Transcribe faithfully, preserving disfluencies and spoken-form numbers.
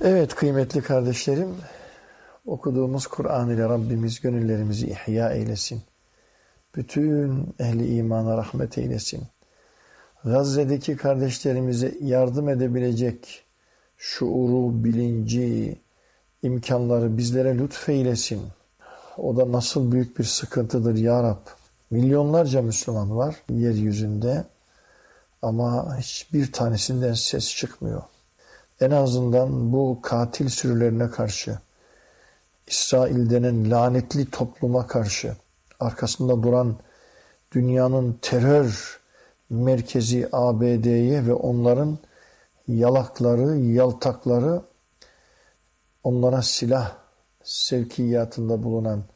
Evet kıymetli kardeşlerim, okuduğumuz Kur'an ile Rabbimiz gönüllerimizi ihya eylesin. Bütün ehli imana rahmet eylesin. Gazze'deki kardeşlerimize yardım edebilecek şuuru, bilinci, imkanları bizlere lütfeylesin. O da nasıl büyük bir sıkıntıdır ya Rab. Milyonlarca Müslüman var yeryüzünde ama hiçbir tanesinden ses çıkmıyor. En azından bu katil sürülerine karşı, İsrail denen lanetli topluma karşı, arkasında duran dünyanın terör merkezi A B D'ye ve onların yalakları, yaltakları, onlara silah sevkiyatında bulunan